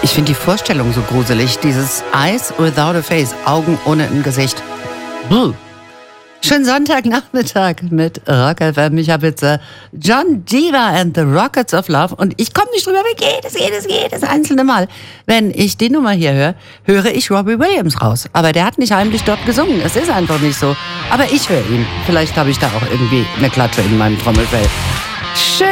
Ich finde die Vorstellung so gruselig. Dieses Eyes without a face, Augen ohne ein Gesicht. Buh. Schönen Sonntagnachmittag mit Rock FM. Ich habe jetzt John Diva and the Rockets of Love und ich komme nicht drüber weg, jedes einzelne Mal. Wenn ich die Nummer hier höre ich Robbie Williams raus. Aber der hat nicht heimlich dort gesungen. Es ist einfach nicht so. Aber ich höre ihn. Vielleicht habe ich da auch irgendwie eine Klatsche in meinem Trommelfell. Schön.